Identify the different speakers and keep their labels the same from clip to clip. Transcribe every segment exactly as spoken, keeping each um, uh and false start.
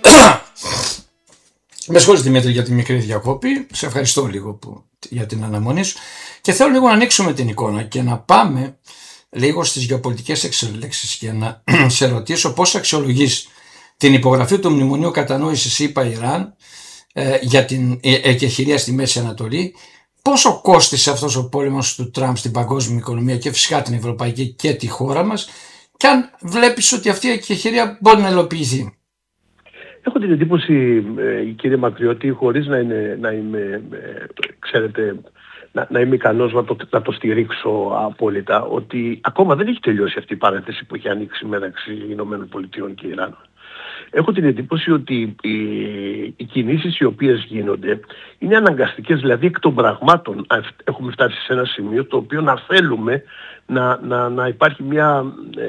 Speaker 1: Με συγχωρείς Δημήτρη για τη μικρή διακόπη, σε ευχαριστώ λίγο που, για την αναμονή σου και θέλω λίγο να ανοίξουμε την εικόνα και να πάμε λίγο στις γεωπολιτικές εξελίξεις και να σε ρωτήσω πώς αξιολογείς την υπογραφή του Μνημονίου Κατανόησης ΗΠΑ-Ιράν ε, για την εκεχηρία στη Μέση Ανατολή. Πόσο κόστισε αυτός ο πόλεμος του Τραμπ στην παγκόσμια οικονομία και φυσικά την ευρωπαϊκή και τη χώρα μας, και αν βλέπεις ότι αυτή η εκεχηρία μπορεί να υλοποιηθεί?
Speaker 2: Έχω την εντύπωση, ε, κύριε Μακριώτη, χωρίς να, είναι, να είμαι, ε, ξέρετε, να, να είμαι ικανός να το, να το στηρίξω απόλυτα, ότι ακόμα δεν έχει τελειώσει αυτή η παρένθεση που έχει ανοίξει μεταξύ ΗΠΑ και Ιράν. Έχω την εντύπωση ότι οι, οι κινήσεις οι οποίες γίνονται είναι αναγκαστικές, δηλαδή εκ των πραγμάτων έχουμε φτάσει σε ένα σημείο το οποίο να θέλουμε να, να, να υπάρχει μια,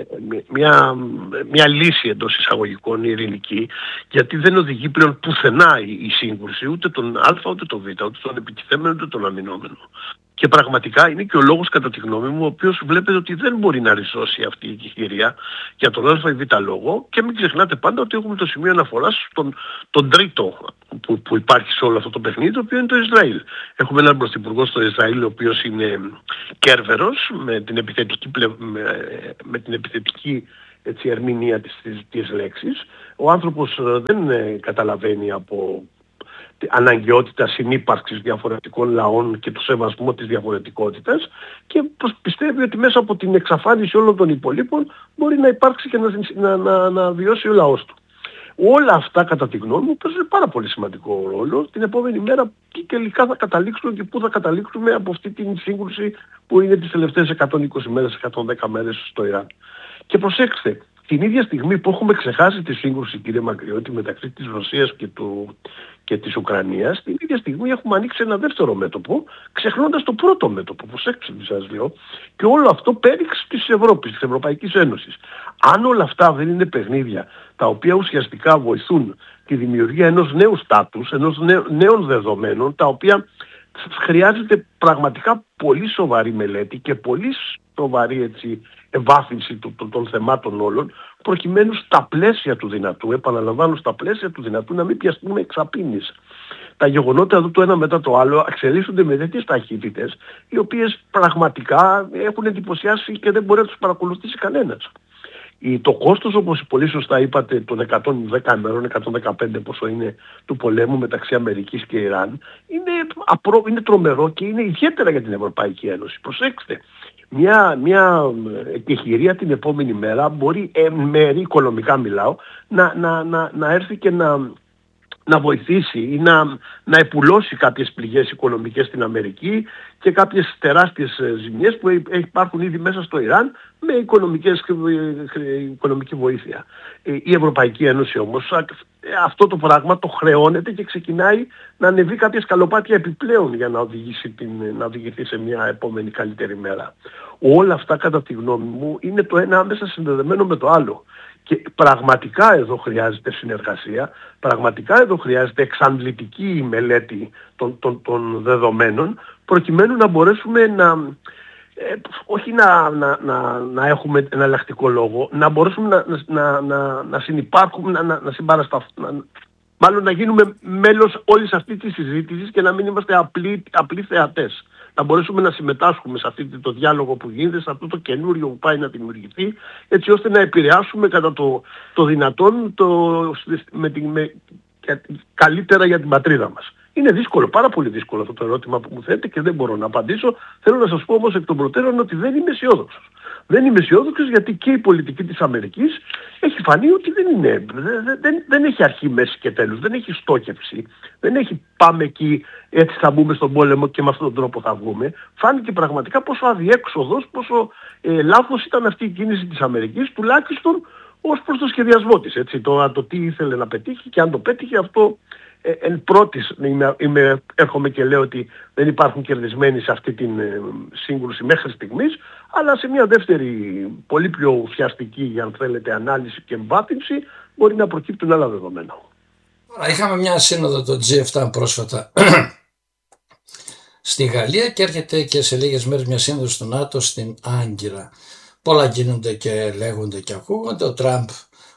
Speaker 2: μια, μια λύση εντός εισαγωγικών ειρηνική, γιατί δεν οδηγεί πλέον πουθενά η, η σύγκρουση, ούτε τον Α, ούτε τον Β, ούτε τον επιτιθέμενο, ούτε τον αμυνόμενο. Και πραγματικά είναι και ο λόγος, κατά τη γνώμη μου, ο οποίος βλέπετε ότι δεν μπορεί να ριζώσει αυτή η εκεχηρία για τον Α ή Β λόγο, και μην ξεχνάτε πάντα ότι έχουμε το σημείο αναφοράς στον τον τρίτο που, που υπάρχει σε όλο αυτό το παιχνίδι, το οποίο είναι το Ισραήλ. Έχουμε έναν πρωθυπουργό στο Ισραήλ, ο οποίος είναι κέρβερος, με την επιθετική, με, με την επιθετική έτσι, ερμηνεία της, της, της λέξης. Ο άνθρωπος δεν ε, καταλαβαίνει από αναγκαιότητα συνύπαρξης διαφορετικών λαών και του σεβασμού της διαφορετικότητας, και πιστεύει ότι μέσα από την εξαφάνιση όλων των υπολείπων μπορεί να υπάρξει και να, να, να, να βιώσει ο λαός του. Όλα αυτά, κατά τη γνώμη μου, παίζουν πάρα πολύ σημαντικό ρόλο την επόμενη μέρα και τελικά θα καταλήξουμε και πού θα καταλήξουμε από αυτή την σύγκρουση που είναι τις τελευταίες εκατόν είκοσι μέρες, εκατόν δέκα μέρες στο Ιράν. Και προσέξτε, την ίδια στιγμή που έχουμε ξεχάσει τη σύγκρουση, κύριε Μακριώτη, μεταξύ της Ρωσίας και, του, και της Ουκρανίας, την ίδια στιγμή έχουμε ανοίξει ένα δεύτερο μέτωπο, ξεχνώντας το πρώτο μέτωπο, προσέξτε τι σας λέω, και όλο αυτό πέριξ της Ευρώπης, της Ευρωπαϊκής Ένωσης. Αν όλα αυτά δεν είναι παιχνίδια τα οποία ουσιαστικά βοηθούν τη δημιουργία ενός νέου στάτους, ενός νέων δεδομένων, τα οποία χρειάζεται πραγματικά πολύ σοβαρή μελέτη και πολύ σοβαρή έτσι, ευάθυνση των, των, των θεμάτων όλων, προκειμένου στα πλαίσια του δυνατού, επαναλαμβάνω στα πλαίσια του δυνατού, να μην πιαστούμε εξαπίνης. Τα γεγονότα εδώ το ένα μετά το άλλο εξελίσσονται με τέτοιες ταχύτητες, οι οποίες πραγματικά έχουν εντυπωσιάσει και δεν μπορεί να τους παρακολουθήσει κανένας. Το κόστος, όπως πολύ σωστά είπατε, των εκατόν δέκα ημερών, εκατόν δεκαπέντε πόσο είναι, του πολέμου μεταξύ Αμερικής και Ιράν, είναι, απρό, είναι τρομερό και είναι ιδιαίτερα για την Ευρωπαϊκή Ένωση. Προσέξτε, μια, μια εκεχηρία την επόμενη μέρα μπορεί, εν μέρη, οικονομικά μιλάω, να, να, να, να έρθει και να... να βοηθήσει ή να, να επουλώσει κάποιες πληγές οικονομικές στην Αμερική και κάποιες τεράστιες ζημιές που υπάρχουν ήδη μέσα στο Ιράν με οικονομικές, οικονομική βοήθεια. Η Ευρωπαϊκή Ένωση όμως αυτό το πράγμα το χρεώνεται και ξεκινάει να ανεβεί κάποια σκαλοπάτια επιπλέον για να, οδηγήσει την, να οδηγηθεί σε μια επόμενη καλύτερη μέρα. Όλα αυτά, κατά τη γνώμη μου, είναι το ένα άμεσα συνδεδεμένο με το άλλο. Και πραγματικά εδώ χρειάζεται συνεργασία, πραγματικά εδώ χρειάζεται εξαντλητική μελέτη των, των, των δεδομένων, προκειμένου να μπορέσουμε να, ε, όχι να, να, να, να έχουμε εναλλακτικό λόγο, να μπορέσουμε να, να, να, να συνυπάρχουμε, να, να, να συμπαρασταθούμε, μάλλον να γίνουμε μέλος όλης αυτής της συζήτησης και να μην είμαστε απλοί, απλοί θεατές. Να μπορέσουμε να συμμετάσχουμε σε αυτό το διάλογο που γίνεται, σε αυτό το καινούριο που πάει να δημιουργηθεί, έτσι ώστε να επηρεάσουμε κατά το, το δυνατόν το, με την, με, καλύτερα για την πατρίδα μας. Είναι δύσκολο, πάρα πολύ δύσκολο αυτό το ερώτημα που μου θέτε και δεν μπορώ να απαντήσω. Θέλω να σας πω όμως εκ των προτέρων ότι δεν είμαι αισιόδοξος. Δεν είμαι αισιόδοξος γιατί και η πολιτική της Αμερικής έχει φανεί ότι δεν είναι, δεν, δεν, δεν έχει αρχή, μέση και τέλους, δεν έχει στόχευση, δεν έχει πάμε εκεί, έτσι θα μπούμε στον πόλεμο και με αυτόν τον τρόπο θα βγούμε. Φάνηκε πραγματικά πόσο αδιέξοδος, πόσο ε, λάθος ήταν αυτή η κίνηση της Αμερικής, τουλάχιστον ως προς το σχεδιασμό της. Έτσι, το, το τι ήθελε να πετύχει και αν το πέτυχε αυτό. Ε, εν πρώτης είμαι, είμαι, έρχομαι και λέω ότι δεν υπάρχουν κερδισμένοι σε αυτή την ε, σύγκρουση μέχρι στιγμής, αλλά σε μια δεύτερη πολύ πιο ουσιαστική, αν θέλετε, ανάλυση και εμβάθυνση μπορεί να προκύπτουν άλλα δεδομένα.
Speaker 1: Είχαμε μια σύνοδο το τζι επτά πρόσφατα στη Γαλλία και έρχεται και σε λίγες μέρες μια σύνοδο στο ΝΑΤΟ στην Άγκυρα. Πολλά γίνονται και λέγονται και ακούγονται. Ο Τραμπ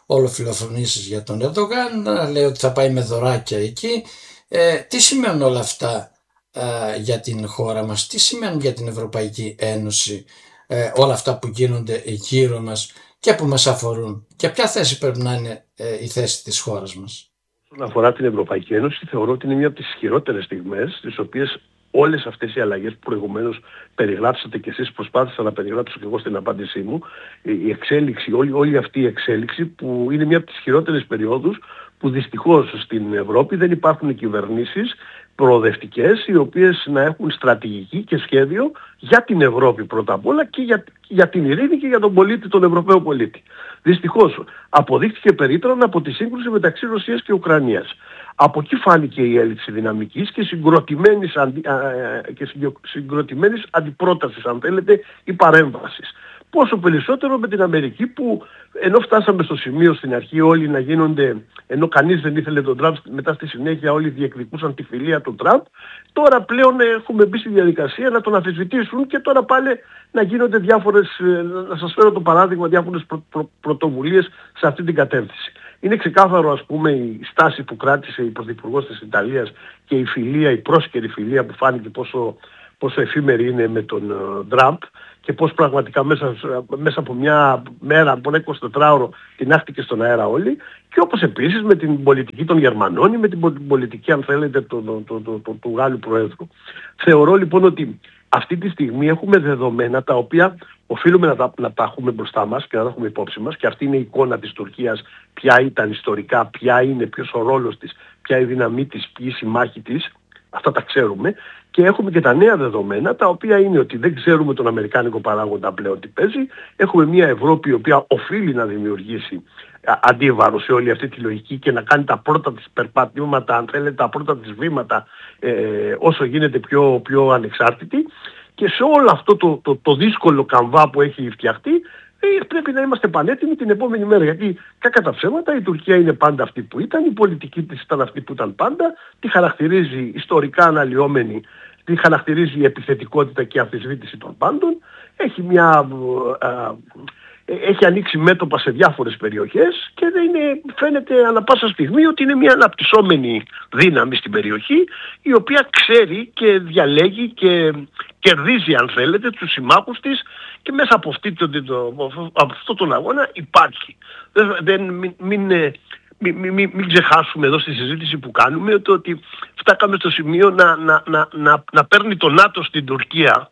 Speaker 1: ολοφιλοφρονήσεις για τον Ερντογάν, να λέει ότι θα πάει με δωράκια εκεί. Ε, τι σημαίνουν όλα αυτά ε, για την χώρα μας, τι σημαίνουν για την Ευρωπαϊκή Ένωση, ε, όλα αυτά που γίνονται γύρω μας και που μας αφορούν, και ποια θέση πρέπει να είναι ε, η θέση της χώρας μας?
Speaker 2: Όσον αφορά την Ευρωπαϊκή Ένωση, θεωρώ ότι είναι μια από τις ισχυρότερες στιγμές, τις οποίες όλες αυτές οι αλλαγές που προηγουμένως περιγράψατε και εσείς, προσπάθησα να περιγράψω και εγώ στην απάντησή μου, η εξέλιξη, όλη, όλη αυτή η εξέλιξη που είναι μια από τις ισχυρότερες περιόδους που δυστυχώς στην Ευρώπη δεν υπάρχουν κυβερνήσεις προοδευτικές οι οποίες να έχουν στρατηγική και σχέδιο για την Ευρώπη πρώτα απ' όλα και για, για την ειρήνη και για τον πολίτη, τον Ευρωπαίο πολίτη. Δυστυχώς αποδείχθηκε περίτρανα από τη σύγκρουση μεταξύ Ρωσίας και Ουκρανίας. Από εκεί φάνηκε η έλλειψη δυναμικής και συγκροτημένης, αντι, και συγκροτημένης αντιπρότασης, αν θέλετε, ή παρέμβασης. Πόσο περισσότερο με την Αμερική που ενώ φτάσαμε στο σημείο στην αρχή όλοι να γίνονται, ενώ κανείς δεν ήθελε τον Τραμπ, μετά στη συνέχεια όλοι διεκδικούσαν τη φιλία του Τραμπ, τώρα πλέον έχουμε μπει στη διαδικασία να τον αμφισβητήσουν και τώρα πάλι να γίνονται διάφορες, να σας φέρω το παράδειγμα, διάφορες προ, προ, πρωτοβουλίες σε αυτή την κατεύθυνση. Είναι ξεκάθαρο, ας πούμε, η στάση που κράτησε η Πρωθυπουργός της Ιταλίας και η φιλία, η πρόσκαιρη φιλία που φάνηκε πόσο, πόσο εφήμερη είναι με τον Τραμπ και πώς πραγματικά μέσα, μέσα από μια μέρα, από ένα εικοσιτετράωρο την άχτηκε στον αέρα όλοι, και όπως επίσης με την πολιτική των Γερμανών ή με την πολιτική, αν θέλετε, του, του, του, του, του, του Γάλλου Προέδρου. Θεωρώ λοιπόν ότι αυτή τη στιγμή έχουμε δεδομένα τα οποία οφείλουμε να τα, να τα έχουμε μπροστά μας και να τα έχουμε υπόψη μας, και αυτή είναι η εικόνα της Τουρκίας, ποια ήταν ιστορικά, ποια είναι, ποιος ο ρόλος της, ποια η δύναμή της, ποιοι οι συμμάχοι της. Αυτά τα ξέρουμε, και έχουμε και τα νέα δεδομένα, τα οποία είναι ότι δεν ξέρουμε τον αμερικάνικο παράγοντα πλέον τι παίζει. Έχουμε μια Ευρώπη η οποία οφείλει να δημιουργήσει αντίβαρο σε όλη αυτή τη λογική και να κάνει τα πρώτα της περπατήματα, αν θέλετε, τα πρώτα της βήματα ε, όσο γίνεται πιο, πιο ανεξάρτητη. Και σε όλο αυτό το, το, το δύσκολο καμβά που έχει φτιαχτεί, ε, πρέπει να είμαστε πανέτοιμοι την επόμενη μέρα. Γιατί κακά τα ψέματα, η Τουρκία είναι πάντα αυτή που ήταν, η πολιτική της ήταν αυτή που ήταν πάντα, τη χαρακτηρίζει ιστορικά αναλυόμενη, τη χαρακτηρίζει η επιθετικότητα και η αμφισβήτηση των πάντων. Έχει μια... Α, α, έχει ανοίξει μέτωπα σε διάφορες περιοχές και είναι, φαίνεται ανά πάσα στιγμή ότι είναι μια αναπτυσσόμενη δύναμη στην περιοχή, η οποία ξέρει και διαλέγει και κερδίζει, αν θέλετε, τους συμμάχους της, και μέσα από, αυτή, το, το, από αυτόν τον αγώνα υπάρχει. Δεν, δεν, μην, μην, μην, μην, μην ξεχάσουμε εδώ στη συζήτηση που κάνουμε το ότι φτάκαμε στο σημείο να, να, να, να, να παίρνει το ΝΑΤΟ στην Τουρκία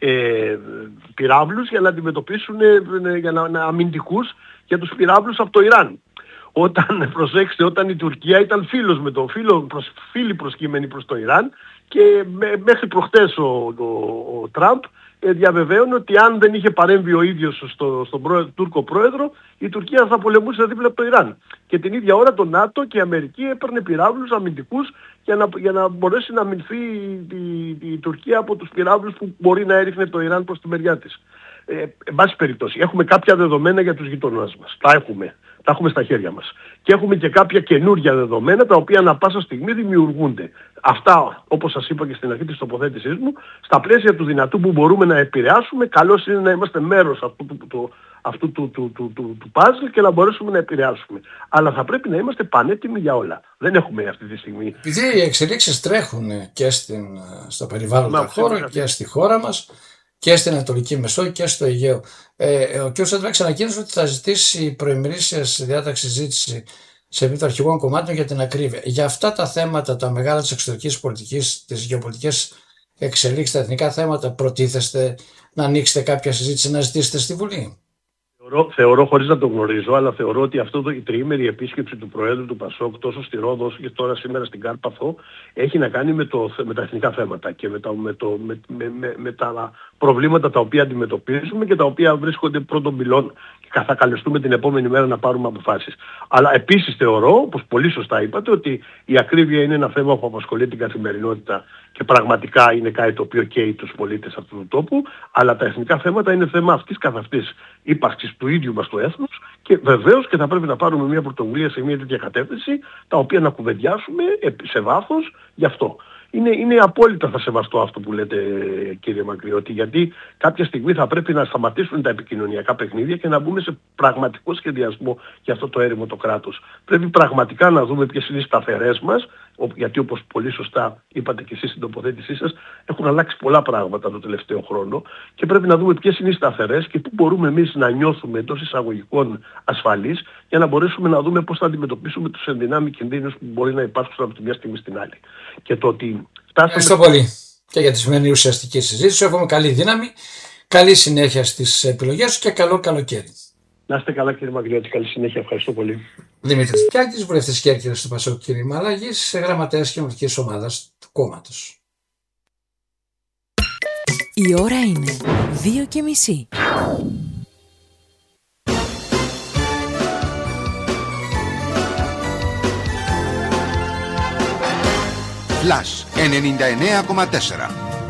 Speaker 2: Ε, πυράβλους για να αντιμετωπίσουν, ε, για να, να αμυντικούς για τους πυράβλους από το Ιράν. Όταν, προσέξτε, όταν η Τουρκία ήταν φίλος με τον φίλο, προς, φίλοι προσκύμενοι προς το Ιράν, και με, μέχρι προχτές ο, ο, ο Τραμπ ε, διαβεβαίωνε ότι αν δεν είχε παρέμβει ο ίδιος στο, στον πρόεδρο, Τούρκο πρόεδρο, η Τουρκία θα πολεμούσε δίπλα από το Ιράν. Και την ίδια ώρα το ΝΑΤΟ και η Αμερική έπαιρνε πυράβλους αμυντικούς για να, για να μπορέσει να αμυνθεί η, η, η Τουρκία από τους πυράβλους που μπορεί να έριχνε το Ιράν προς τη μεριά της. Ε, εν πάση περιπτώσει, έχουμε κάποια δεδομένα για τους γειτονάς μας. Τα έχουμε. Τα έχουμε στα χέρια μας. Και έχουμε και κάποια καινούργια δεδομένα, τα οποία ανά πάσα στιγμή δημιουργούνται. Αυτά, όπως σας είπα και στην αρχή της τοποθέτησής μου, στα πλαίσια του δυνατού που μπορούμε να επηρεάσουμε, καλώς είναι να είμαστε μέρος αυτού του, του, αυτού του, του, του, του, του puzzle και να μπορέσουμε να επηρεάσουμε. Αλλά θα πρέπει να είμαστε πανέτοιμοι για όλα. Δεν έχουμε αυτή τη στιγμή.
Speaker 1: Επειδή οι εξελίξεις τρέχουν και στην, στο περιβάλλον χώρο και στη χώρα μας, και στην Ανατολική Μεσόγειο και στο Αιγαίο. Ε, ο κ. Σέντραξ ανακοίνωσε ότι θα ζητήσει προημερήσιας διάταξη συζήτηση σε επίπεδο αρχηγών κομμάτων για την ακρίβεια. Για αυτά τα θέματα, τα μεγάλα της εξωτερικής πολιτικής, τις γεωπολιτικές εξελίξεις, τα εθνικά θέματα, προτίθεστε να ανοίξετε κάποια συζήτηση, να ζητήσετε στη Βουλή?
Speaker 2: Θεωρώ, θεωρώ, χωρίς να το γνωρίζω, αλλά θεωρώ ότι αυτό το, η τριήμερη επίσκεψη του Προέδρου του Πασόκ, τόσο στη Ρόδο όσο και τώρα σήμερα στην Κάρπαθο, έχει να κάνει με, το, με τα εθνικά θέματα και με τα, με, το, με, με, με, με τα προβλήματα τα οποία αντιμετωπίζουμε και τα οποία βρίσκονται πρώτον πυλών και θα καλεστούμε την επόμενη μέρα να πάρουμε αποφάσεις. Αλλά επίσης θεωρώ, όπως πολύ σωστά είπατε, ότι η ακρίβεια είναι ένα θέμα που απασχολεί την καθημερινότητα και πραγματικά είναι κάτι το οποίο καίει τους πολίτες αυτού του τόπου, αλλά τα εθνικά θέματα είναι θέμα αυτής καθ' αυτής ύπαρξης του ίδιου μας του έθνους, και βεβαίως και θα πρέπει να πάρουμε μια πρωτοβουλία σε μια τέτοια κατεύθυνση, τα οποία να κουβεντιάσουμε σε βάθος γι' αυτό. είναι, είναι απόλυτα θα σεβαστώ αυτό που λέτε, κύριε Μακριώτη, γιατί κάποια στιγμή θα πρέπει να σταματήσουν τα επικοινωνιακά παιχνίδια και να μπούμε σε πραγματικό σχεδιασμό για αυτό το έρημο το κράτος. Πρέπει πραγματικά να δούμε ποιες είναι οι σταθερές μας, γιατί όπως πολύ σωστά είπατε και εσείς στην τοποθέτησή σας, έχουν αλλάξει πολλά πράγματα το τελευταίο χρόνο και πρέπει να δούμε ποιες είναι οι σταθερές και πού μπορούμε εμείς να νιώθουμε εντός εισαγωγικών ασφαλείς για να μπορέσουμε να δούμε πώς θα αντιμετωπίσουμε τους ενδυνάμει κινδύνους που μπορεί να υπάρχουν από τη μια στιγμή στην άλλη. Και το ότι
Speaker 1: Ευχαριστώ πολύ και για τη σημερινή ουσιαστική συζήτηση. Εύχομαι καλή δύναμη, καλή συνέχεια στις επιλογές σου και καλό καλοκαίρι.
Speaker 2: Να είστε καλά, κύριε Μαγριώτη, καλή συνέχεια. Ευχαριστώ πολύ.
Speaker 1: Δημήτρης Πιάκης, βουλευτής Κέρκυρας του Πασόκ κ. Μαλαγής, γραμματέας κοινωνικής ομάδας του κόμματος.
Speaker 3: Η ώρα είναι δύο και μισή.
Speaker 4: Flash ενενήντα εννέα κόμμα τέσσερα.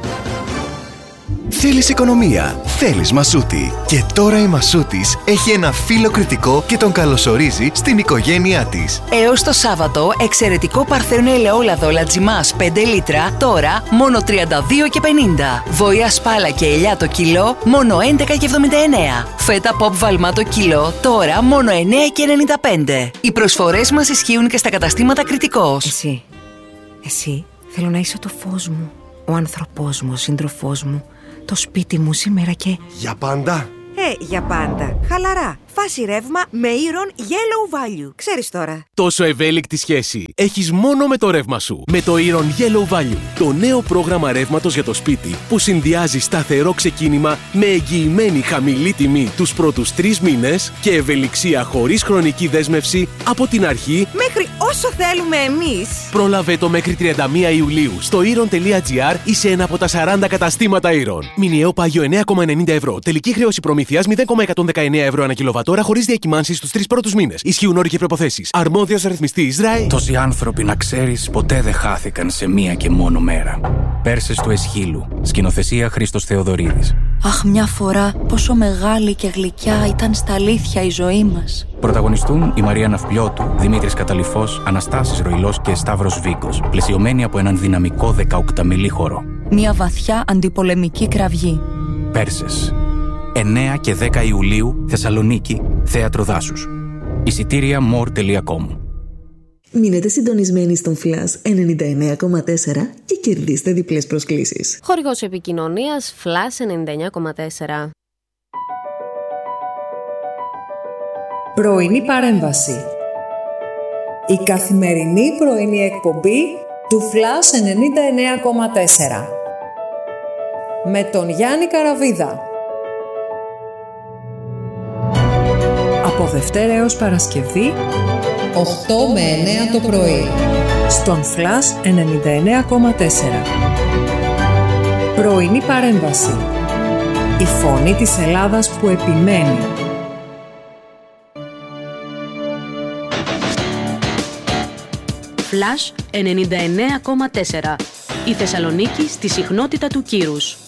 Speaker 5: Θέλεις οικονομία, θέλεις Μασούτη. Και τώρα η Μασούτης έχει ένα φίλο κριτικό και τον καλωσορίζει στην οικογένειά της.
Speaker 3: Έως το Σάββατο, εξαιρετικό παρθένο ελαιόλαδο Λατζιμάς πέντε λίτρα, τώρα μόνο τριάντα δύο και πενήντα. Βοήα σπάλα και ελιά το κιλό, μόνο έντεκα και εβδομήντα εννέα. Φέτα pop βαλμά το κιλό, τώρα μόνο εννέα και ενενήντα πέντε. Οι προσφορές μας ισχύουν και στα καταστήματα Κριτικός.
Speaker 6: Εσύ, εσύ, θέλω να είσαι το φως μου, ο άνθρωπός μου, ο σύντροφός μου, το σπίτι μου σήμερα και...
Speaker 5: Για πάντα.
Speaker 6: Ε, για πάντα. Χαλαρά. Φάση ρεύμα με Iron Yellow Value. Ξέρεις τώρα.
Speaker 7: Τόσο ευέλικτη σχέση έχεις μόνο με το ρεύμα σου. Με το Iron Yellow Value, το νέο πρόγραμμα ρεύματος για το σπίτι που συνδυάζει σταθερό ξεκίνημα με εγγυημένη χαμηλή τιμή τους πρώτους τρεις μήνες και ευελιξία χωρίς χρονική δέσμευση από την αρχή
Speaker 6: μέχρι όσο θέλουμε εμείς.
Speaker 7: Πρόλαβε το μέχρι τριάντα μία Ιουλίου στο iron τελεία gr ή σε ένα από τα σαράντα καταστήματα Iron. Μηνιαίο πάγιο εννέα κόμμα ενενήντα ευρώ. Τελική χρέωση προμήθειας μηδέν κόμμα εκατόν δεκαεννέα ευρώ ανά κιλοβατόρα χωρίς διακυμάνσεις στους τρεις πρώτους μήνες. Ισχύουν όροι και προϋποθέσεις. Αρμόδιος ρυθμιστής ΡΑΕ.
Speaker 8: Τόσοι άνθρωποι, να ξέρεις, ποτέ δεν χάθηκαν σε μία και μόνο μέρα. Πέρσες του Εσχύλου. Σκηνοθεσία Χρήστος Θεοδωρίδης.
Speaker 9: Αχ, μια φορά πόσο μεγάλη και γλυκιά ήταν στα αλήθεια η ζωή μας.
Speaker 8: Πρωταγωνιστούν η Μαρία Ναυπλιώτου, Δημήτρης Καταλυφός, Αναστάσης Ροϊλός και Σταύρος Βίκος, πλαισιωμένοι από έναν δυναμικό δεκαοκταμιλή χώρο.
Speaker 9: Μια βαθιά αντιπολεμική κραυγή.
Speaker 8: Πέρσες. εννέα και δέκα Ιουλίου, Θεσσαλονίκη, Θέατρο Δάσους. Εισιτήρια more τελεία com.
Speaker 10: Μείνετε συντονισμένοι στον Flash ενενήντα εννέα κόμμα τέσσερα και κερδίστε διπλές προσκλήσεις.
Speaker 11: Χορηγός επικοινωνίας Flash ενενήντα εννέα κόμμα τέσσερα.
Speaker 12: Πρωινή παρέμβαση. Η καθημερινή πρωινή εκπομπή του Flash ενενήντα εννέα κόμμα τέσσερα. Με τον Γιάννη Καραβίδα. Από Δευτέρα έως Παρασκευή, οκτώ με εννέα το πρωί. Στον Flash ενενήντα εννέα κόμμα τέσσερα. Πρωινή παρέμβαση. Η φωνή της Ελλάδας που επιμένει.
Speaker 13: Flash ενενήντα εννέα κόμμα τέσσερα. Η Θεσσαλονίκη στη συχνότητα του κύρους.